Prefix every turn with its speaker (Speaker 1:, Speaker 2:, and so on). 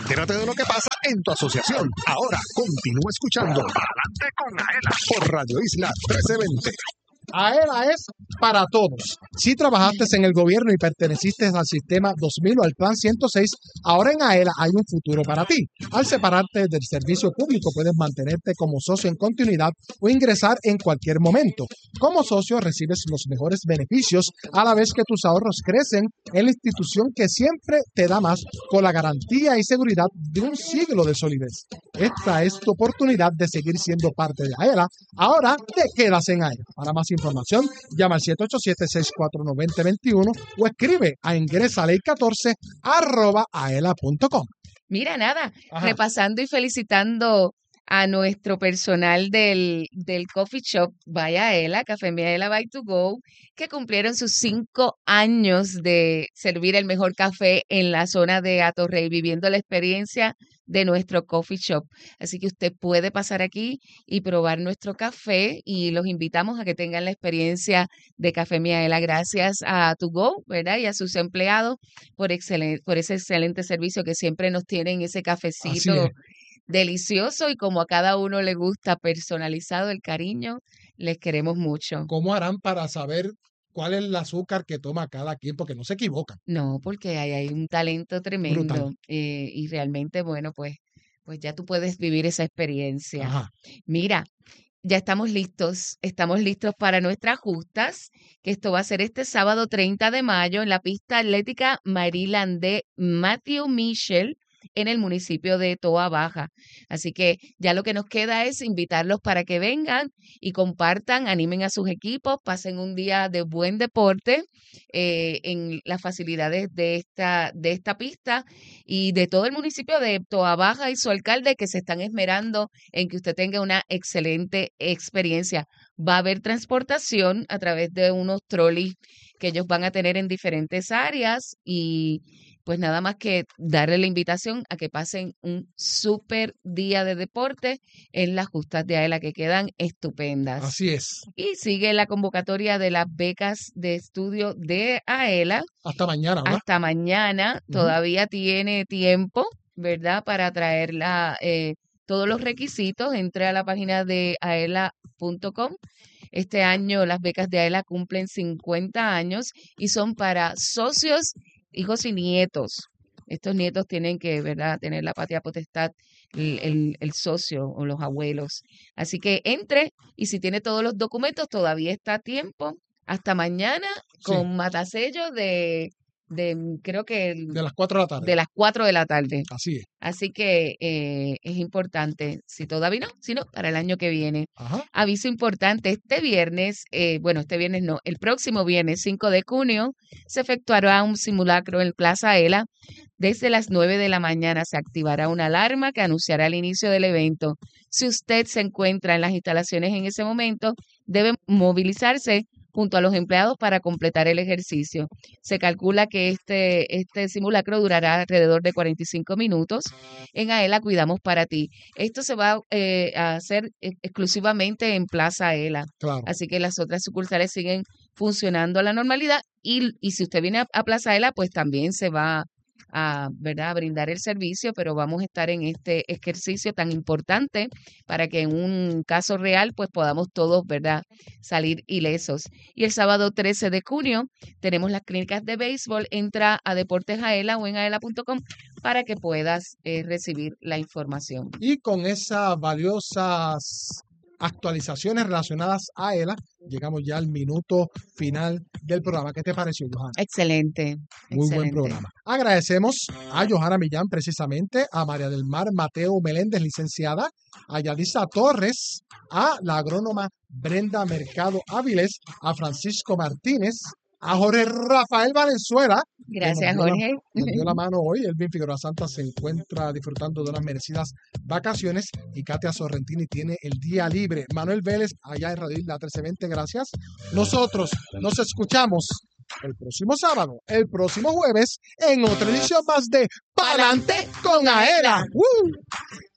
Speaker 1: Entérate de lo que pasa en tu asociación. Ahora continúa escuchando Adelante con Aela por Radio Isla 1320.
Speaker 2: AELA es para todos. Si trabajaste en el gobierno y perteneciste al sistema 2000 o al plan 106, ahora en AELA hay un futuro para ti. Al separarte del servicio público, puedes mantenerte como socio en continuidad o ingresar en cualquier momento. Como socio, recibes los mejores beneficios a la vez que tus ahorros crecen en la institución que siempre te da más, con la garantía y seguridad de un siglo de solidez. Esta es tu oportunidad de seguir siendo parte de AELA. Ahora te quedas en AELA. Para más información, llama al 787-641-2021 o escribe a ingresaley14@aela.com.
Speaker 3: Mira, nada,
Speaker 2: Ajá.
Speaker 3: repasando y felicitando a nuestro personal del coffee shop Vaya Aela, Café Miaela by to go, que cumplieron sus 5 años de servir el mejor café en la zona de Atorrey, viviendo la experiencia de nuestro coffee shop. Así que usted puede pasar aquí y probar nuestro café y los invitamos a que tengan la experiencia de Café Miaela. Gracias a To Go, ¿verdad? Y a sus empleados por ese excelente servicio que siempre nos tienen ese
Speaker 2: Así
Speaker 3: cafecito
Speaker 2: es.
Speaker 3: delicioso y como a cada uno le gusta personalizado el cariño, les queremos mucho.
Speaker 2: ¿Cómo harán para saber cuál es el azúcar que toma cada quien? Porque no se equivocan.
Speaker 3: No, porque hay un talento tremendo
Speaker 2: Brutal.
Speaker 3: y realmente, bueno, pues ya tú puedes vivir esa experiencia.
Speaker 2: Ajá.
Speaker 3: Mira, ya estamos listos para nuestras justas, que esto va a ser este sábado 30 de mayo en la pista atlética Maryland de Matthew Mitchell en el municipio de Toa Baja. Así que ya lo que nos queda es invitarlos para que vengan y compartan, animen a sus equipos, pasen un día de buen deporte en las facilidades de esta pista y de todo el municipio de Toa Baja y su alcalde, que se están esmerando en que usted tenga una excelente experiencia. Va a haber transportación a través de unos trolleys que ellos van a tener en diferentes áreas y pues nada más que darle la invitación a que pasen un súper día de deporte en las justas de AELA, que quedan estupendas.
Speaker 2: Así es.
Speaker 3: Y sigue la convocatoria de las becas de estudio de AELA
Speaker 2: Hasta mañana, ¿verdad?
Speaker 3: hasta mañana.
Speaker 2: Ujú.
Speaker 3: Todavía tiene tiempo, ¿verdad? Para traerla todos los requisitos. Entre a la página de aela.com. Este año las becas de AELA cumplen 50 años y son para socios, hijos y nietos. Estos nietos tienen que, ¿verdad?, tener la patria potestad, el socio o los abuelos. Así que entre y si tiene todos los documentos, todavía está a tiempo. Hasta mañana
Speaker 2: Sí.
Speaker 3: con matasellos creo que
Speaker 2: De las 4 de la tarde.
Speaker 3: de las 4 de la tarde.
Speaker 2: Así es.
Speaker 3: Así que es importante, si todavía no, si no, para el año que viene.
Speaker 2: Ajá.
Speaker 3: Aviso importante, este viernes no, el próximo viernes 5 de junio se efectuará un simulacro en Plaza AELA. Desde las 9 de la mañana se activará una alarma que anunciará el inicio del evento. Si usted se encuentra en las instalaciones en ese momento, debe movilizarse junto a los empleados para completar el ejercicio. Se calcula que este simulacro durará alrededor de 45 minutos. En AELA Cuidamos para Ti. Esto se va a hacer exclusivamente en Plaza AELA.
Speaker 2: Claro.
Speaker 3: Así que las otras sucursales siguen funcionando a la normalidad y si usted viene a Plaza AELA, pues también se va ¿verdad?, a brindar el servicio, pero vamos a estar en este ejercicio tan importante para que en un caso real pues podamos todos, ¿verdad?, salir ilesos. Y el sábado 13 de junio tenemos las clínicas de béisbol. Entra a Deportes AELA o en aela.com para que puedas recibir la información.
Speaker 2: Y con esas valiosas actualizaciones relacionadas a AELA, llegamos ya al minuto final del programa. ¿Qué te pareció, Johanna?
Speaker 3: Excelente.
Speaker 2: Muy buen
Speaker 3: excelente.
Speaker 2: programa. Agradecemos a Johanna Millán, precisamente, a María del Mar Mateo Meléndez, licenciada, a Yadisa Torres, a la agrónoma Brenda Mercado Áviles, a Francisco Martínez, a Jorge Rafael Valenzuela. que
Speaker 3: Gracias,
Speaker 2: nos dio
Speaker 3: Jorge.
Speaker 2: Nos dio la mano hoy. Elvin Figueroa Santa se encuentra disfrutando de unas merecidas vacaciones y Katia Sorrentini tiene el día libre. Manuel Vélez, allá en Radio Isla 1320, gracias. Nosotros nos escuchamos el próximo sábado, el próximo jueves, en otra edición más de Pa'lante con AELA.